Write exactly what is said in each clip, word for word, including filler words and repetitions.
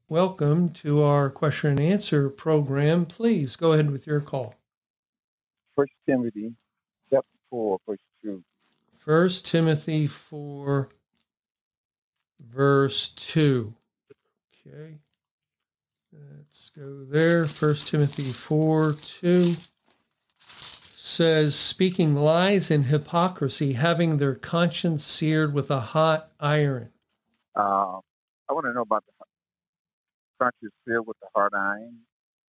welcome to our question and answer program. Please go ahead with your call. First Timothy chapter four, verse two. First Timothy four, verse two. Okay. Let's go there. First Timothy four, two says, speaking lies and hypocrisy, having their conscience seared with a hot iron. Uh, I want to know about the conscience filled with the hard iron.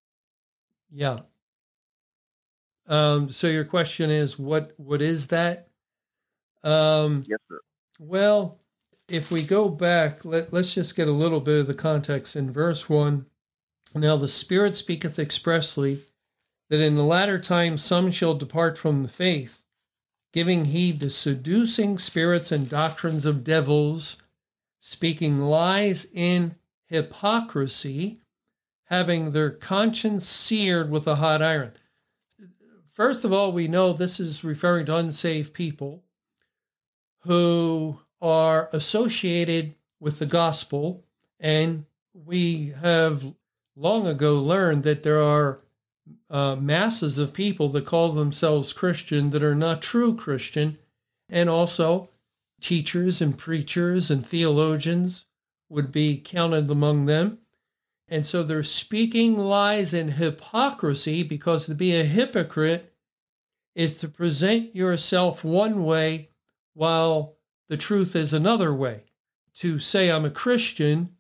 Yeah. Um, so your question is, what what is that? Um, Yes, sir. Well, if we go back, let, let's just get a little bit of the context in verse one. Now the Spirit speaketh expressly that in the latter time some shall depart from the faith, giving heed to seducing spirits and doctrines of devils, speaking lies in hypocrisy, having their conscience seared with a hot iron. First of all, we know this is referring to unsaved people who are associated with the gospel, and we have long ago learned that there are uh, masses of people that call themselves Christian that are not true Christian, and also teachers and preachers and theologians would be counted among them. And so they're speaking lies and hypocrisy, because to be a hypocrite is to present yourself one way while the truth is another way. To say I'm a Christian,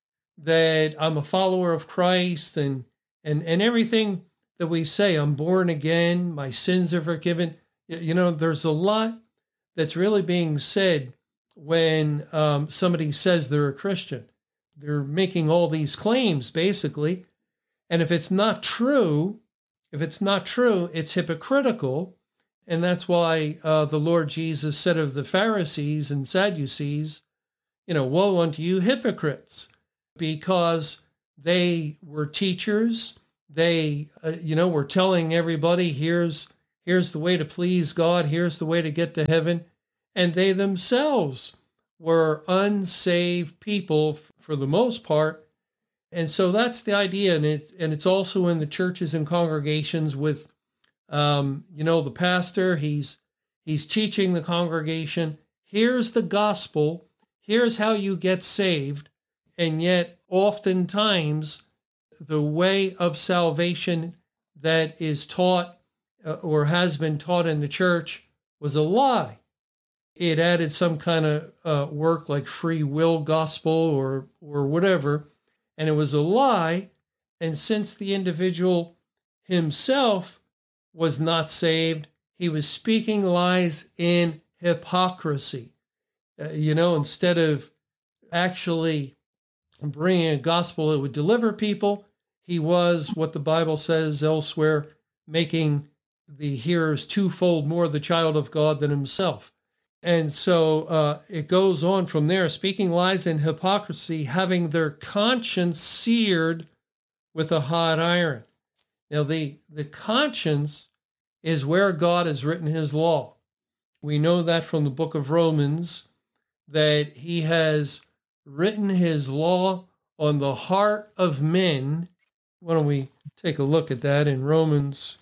that I'm a follower of Christ, and and and everything that we say, I'm born again, my sins are forgiven. You know, there's a lot that's really being said when um, somebody says they're a Christian. They're making all these claims, basically. And if it's not true, if it's not true, it's hypocritical. And that's why uh, the Lord Jesus said of the Pharisees and Sadducees, you know, woe unto you hypocrites, because they were teachers. They, uh, you know, were telling everybody, here's, here's the way to please God. Here's the way to get to heaven. And they themselves were unsaved people for the most part. And so that's the idea. And, it, and it's also in the churches and congregations with, um, you know, the pastor, he's, he's teaching the congregation, here's the gospel, here's how you get saved. And yet oftentimes the way of salvation that is taught uh, or has been taught in the church was a lie. It added some kind of uh, work like free will gospel or or whatever, and it was a lie. And since the individual himself was not saved, he was speaking lies in hypocrisy. Uh, you know, instead of actually bringing a gospel that would deliver people, he was, what the Bible says elsewhere, making the hearers twofold more the child of God than himself. And so uh, it goes on from there, speaking lies in hypocrisy, having their conscience seared with a hot iron. Now, the, the conscience is where God has written his law. We know that from the book of Romans, that he has written his law on the heart of men. Why don't we take a look at that in Romans,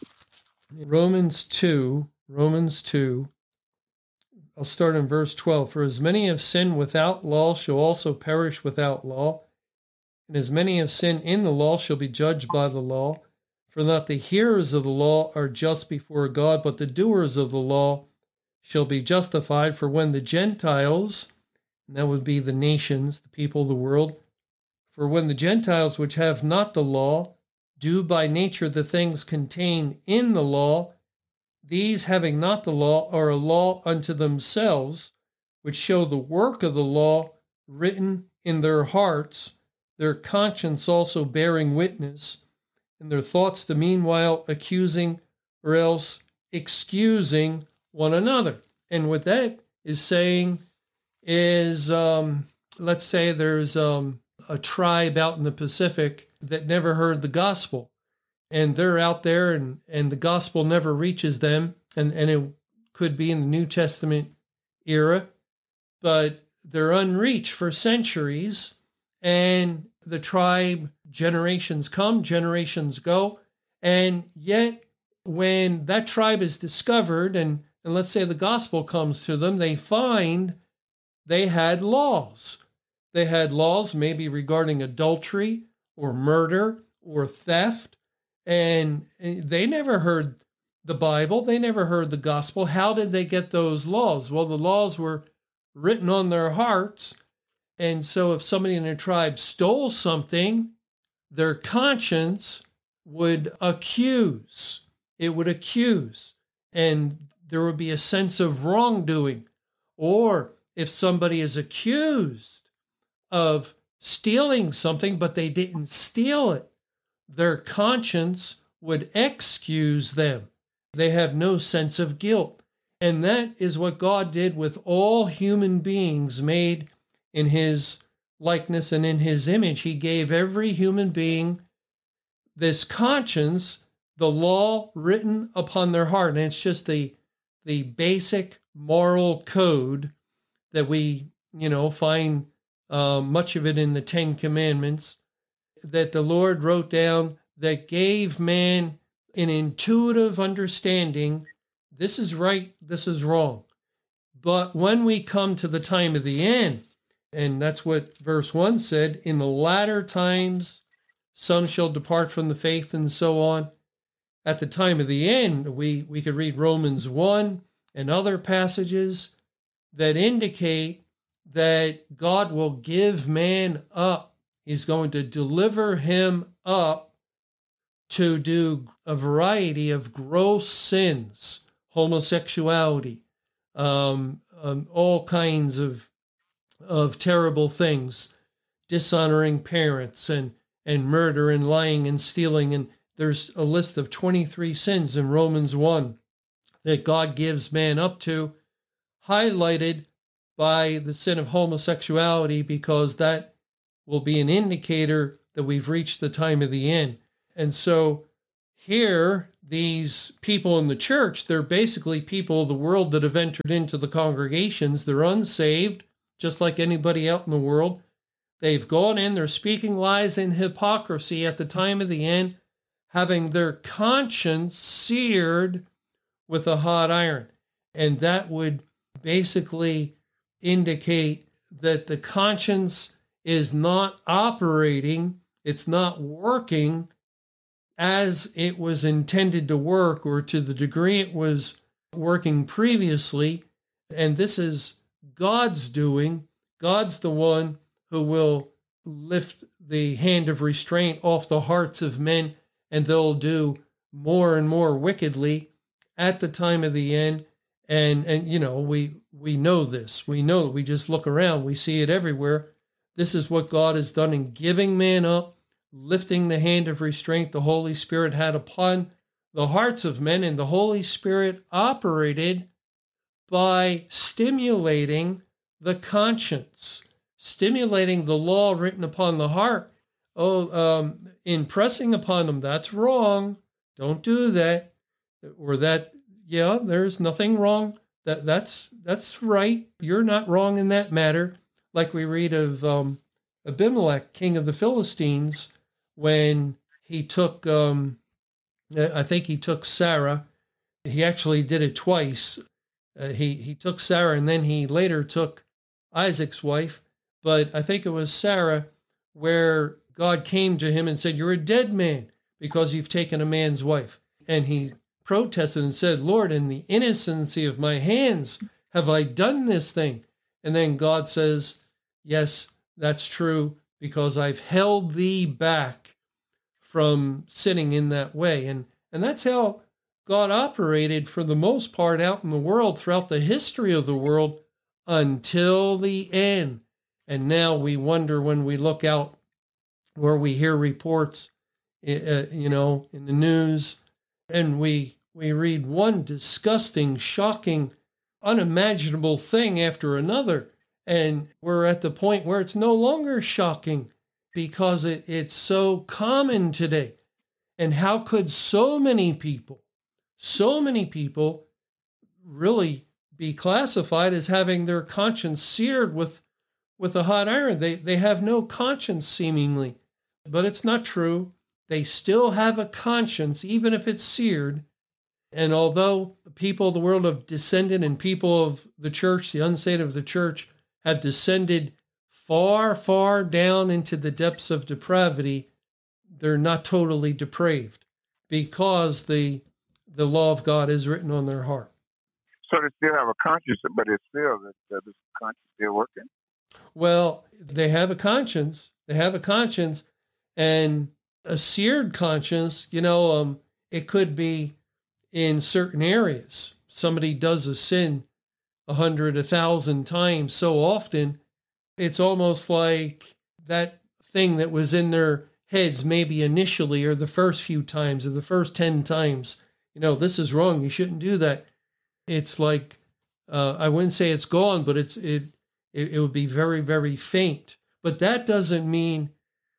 Romans two, Romans two. I'll start in verse twelve. For as many have sinned without law shall also perish without law, and as many have sinned in the law shall be judged by the law. For not the hearers of the law are just before God, but the doers of the law shall be justified. For when the Gentiles, and that would be the nations, the people of the world, for when the Gentiles which have not the law do by nature the things contained in the law, these having not the law are a law unto themselves, which show the work of the law written in their hearts, their conscience also bearing witness, and their thoughts the meanwhile accusing or else excusing one another. And what that is saying is, um, let's say there's um, a tribe out in the Pacific that never heard the gospel, and they're out there and, and the gospel never reaches them, and, and it could be in the New Testament era, but they're unreached for centuries, and the tribe, generations come, generations go. And yet, when that tribe is discovered, and, and let's say the gospel comes to them, they find they had laws. They had laws maybe regarding adultery or murder or theft. And they never heard the Bible. They never heard the gospel. How did they get those laws? Well, the laws were written on their hearts. And so if somebody in a tribe stole something, their conscience would accuse. It would accuse. And there would be a sense of wrongdoing. Or if somebody is accused of stealing something, but they didn't steal it, their conscience would excuse them. They have no sense of guilt. And that is what God did with all human beings made in his likeness and in his image. He gave every human being this conscience, the law written upon their heart. And it's just the, the basic moral code that we, you know, find uh, much of it in the Ten Commandments, that the Lord wrote down, that gave man an intuitive understanding. This is right, this is wrong. But when we come to the time of the end, and that's what verse one said, in the latter times, some shall depart from the faith and so on. At the time of the end, we, we could read Romans one and other passages that indicate that God will give man up. He's going to deliver him up to do a variety of gross sins, homosexuality, um, um, all kinds of of terrible things, dishonoring parents, and and murder and lying and stealing. And there's a list of twenty-three sins in Romans one that God gives man up to, highlighted by the sin of homosexuality, because that will be an indicator that we've reached the time of the end. And so here, these people in the church, they're basically people of the world that have entered into the congregations. They're unsaved, just like anybody out in the world. They've gone in, they're speaking lies and hypocrisy at the time of the end, having their conscience seared with a hot iron. And that would basically indicate that the conscience is not operating, it's not working as it was intended to work, or to the degree it was working previously. And this is God's doing. God's the one who will lift the hand of restraint off the hearts of men, and they'll do more and more wickedly at the time of the end. And, and you know, we, we know this. We know it. We just look around. We see it everywhere. This is what God has done in giving man up, lifting the hand of restraint the Holy Spirit had upon the hearts of men. And the Holy Spirit operated by stimulating the conscience, stimulating the law written upon the heart. Oh, um, impressing upon them, that's wrong. Don't do that. Or that, yeah, there's nothing wrong. That that's that's right. You're not wrong in that matter. Like we read of um, Abimelech, king of the Philistines, when he took, um, I think he took Sarah. He actually did it twice. Uh, he he took Sarah, and then he later took Isaac's wife. But I think it was Sarah, where God came to him and said, "You're a dead man because you've taken a man's wife." And he protested and said, "Lord, in the innocency of my hands have I done this thing." And then God says, "Yes, that's true, because I've held thee back from sinning in that way." And, and that's how God operated for the most part out in the world throughout the history of the world until the end. And now we wonder when we look out where we hear reports, uh, you know, in the news, and we we read one disgusting, shocking, unimaginable thing after another. And we're at the point where it's no longer shocking because it, it's so common today. And how could so many people, so many people really be classified as having their conscience seared with, with a hot iron. They, they have no conscience seemingly, but it's not true. They still have a conscience, even if it's seared. And although people of the world have descended and people of the church, the unsaved of the church, have descended far, far down into the depths of depravity, they're not totally depraved because the the law of God is written on their heart. So they still have a conscience, but it's still the, the conscience still working. Well, they have a conscience. They have a conscience, and a seared conscience. You know, um, it could be in certain areas. Somebody does a sin a hundred, a thousand times so often, it's almost like that thing that was in their heads maybe initially or the first few times or the first ten times. You know, this is wrong. You shouldn't do that. It's like, uh, I wouldn't say it's gone, but it's it, it it would be very, very faint. But that doesn't mean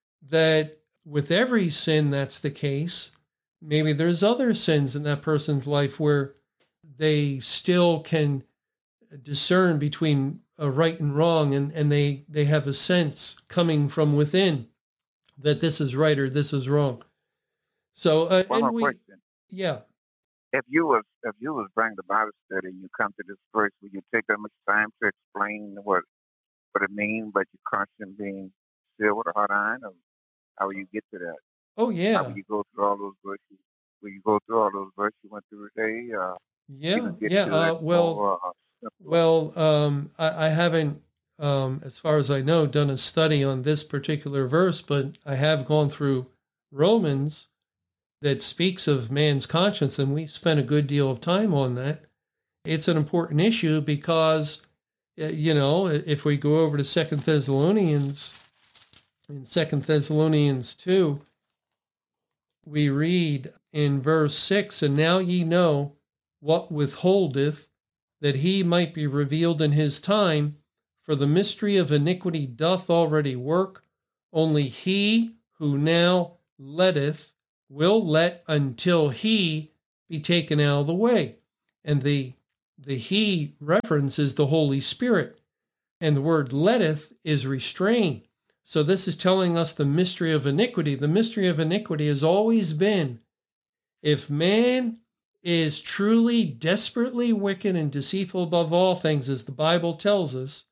that with every sin that's the case. Maybe there's other sins in that person's life where they still can discern between a right and wrong, and, and they, they have a sense coming from within that this is right or this is wrong. So, uh, One and more we, question. yeah. If you was if you was bringing the Bible study and you come to this verse, would you take that much time to explain what what it means, but your conscience being sealed with a hot iron, or how will you get to that? Oh, How yeah. will you go through all those verses? Will you go through all those verses you went through today? Uh, Yeah. even get Yeah. to Uh, it well, more uh, simpler? well, um, I, I haven't, um, as far as I know, done a study on this particular verse, but I have gone through Romans that speaks of man's conscience, and we spent a good deal of time on that. It's an important issue because, uh, you know, if we go over to Second Thessalonians, in Second Thessalonians two, we read in verse six, and now ye know what withholdeth, that he might be revealed in his time, for the mystery of iniquity doth already work, only he who now letteth will let until he be taken out of the way. And the the he reference is the Holy Spirit. And the word letteth is restrain. So this is telling us the mystery of iniquity. The mystery of iniquity has always been, if man is truly desperately wicked and deceitful above all things, as the Bible tells us,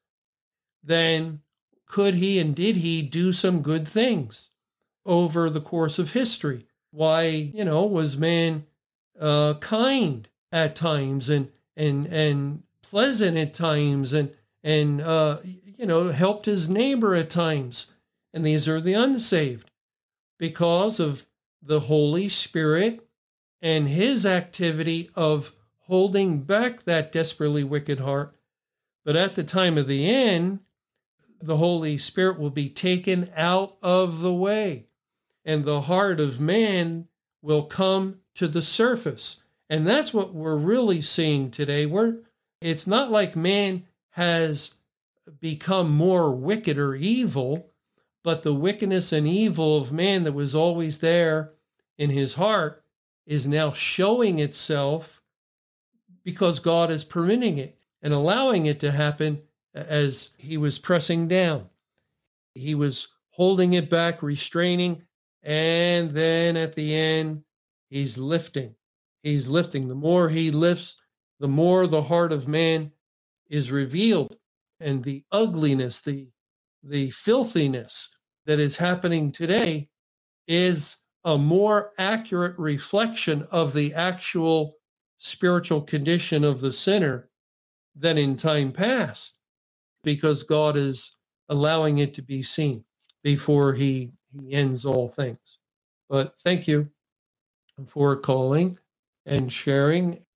then could he and did he do some good things over the course of history? Why, you know, was man uh, kind at times and and and pleasant at times and and uh, you know, helped his neighbor at times? And these are the unsaved because of the Holy Spirit and his activity of holding back that desperately wicked heart. But at the time of the end, the Holy Spirit will be taken out of the way, and the heart of man will come to the surface. And that's what we're really seeing today. We're, it's not like man has become more wicked or evil, but the wickedness and evil of man that was always there in his heart is now showing itself because God is permitting it and allowing it to happen as he was pressing down. He was holding it back, restraining, and then at the end, he's lifting. He's lifting. The more he lifts, the more the heart of man is revealed, and the ugliness, the, the filthiness that is happening today is a more accurate reflection of the actual spiritual condition of the sinner than in time past, because God is allowing it to be seen before he, he ends all things. But thank you for calling and sharing.